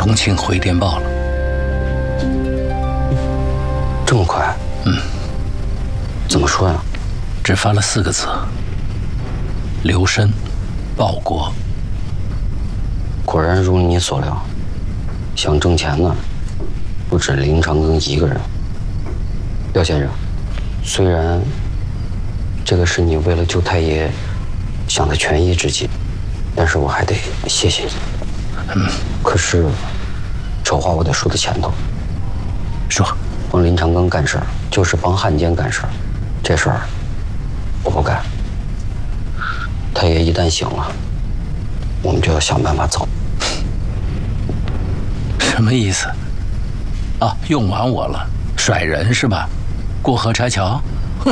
重庆回电报了。 这么快？怎么说呀？ 只发了4个字：留深，报国。 果然如你所料，想挣钱的不止林长庚一个人。廖先生，虽然这个是你为了救太爷想的权宜之计，但是我还得谢谢你。可是丑话我得说在前头。 说， 帮林长庚干事就是帮汉奸干事，这事儿我不干。太爷一旦醒了，我们就要想办法走。 什么意思？啊，用完我了，甩人是吧？过河拆桥？哼！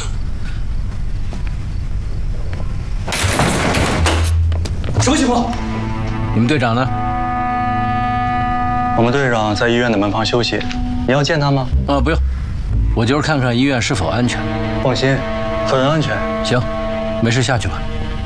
什么情况？ 你们队长呢？ 我们队长在医院的门旁休息，你要见他吗？ 啊，不用，我就是看看医院是否安全。 放心，很安全。 行，没事下去吧。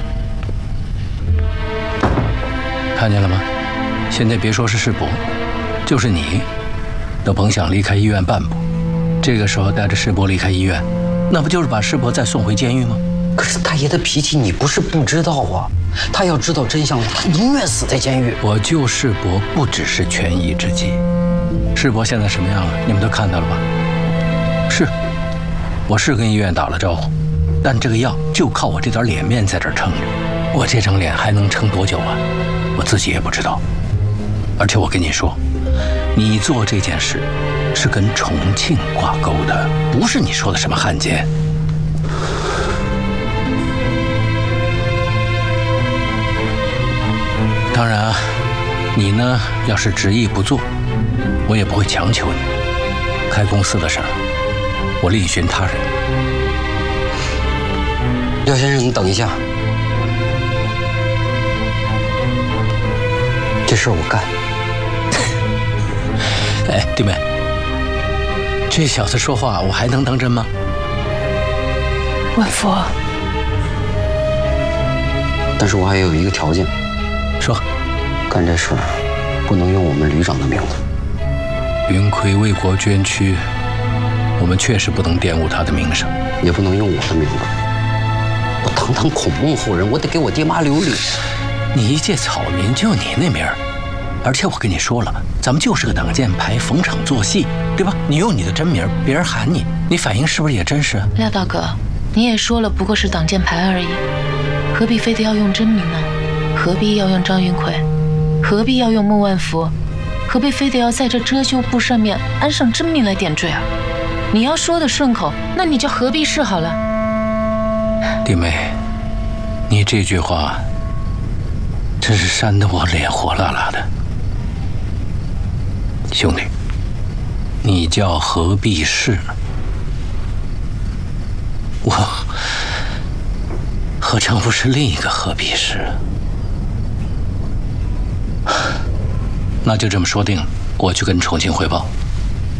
看见了吗？现在别说是世伯，就是你，都甭想离开医院半步。这个时候带着世伯离开医院，那不就是把世伯再送回监狱吗？ 可是太爷的脾气你不是不知道啊，他要知道真相，他宁愿死在监狱。 我救世伯不只是权宜之计，世伯现在什么样了，你们都看到了吧？是，我是跟医院打了招呼，但这个药就靠我这点脸面在这儿撑着，我这张脸还能撑多久啊？我自己也不知道。而且我跟你说，你做这件事是跟重庆挂钩的，不是你说的什么汉奸。当然啊，你呢，要是执意不做，我也不会强求你。开公司的事儿，我另寻他人。 廖先生，你等一下，这事儿我干。 哎，弟妹，这小子说话我还能当真吗？ 万福， 但是我还有一个条件。 说， 干这事不能用我们旅长的名字。 云奎为国捐躯，我们确实不能玷污他的名声， 也不能用我的名字。我堂堂孔孟后人，我得给我爹妈留脸。 你一介草民，就你那名儿，而且我跟你说了，咱们就是个挡箭牌，逢场作戏，对吧？你用你的真名，别人喊你，你反应是不是也真实？ 廖大哥，你也说了，不过是挡箭牌而已，何必非得要用真名呢？何必要用张云奎？何必要用孟万福？何必非得要在这遮羞布上面安上真名来点缀啊？你要说的顺口，那你就何必是好了。 弟妹，你这句话真是扇得我脸火辣辣的。兄弟，你叫何必是？我何尝不是另一个何必是？那就这么说定了，我去跟重庆汇报。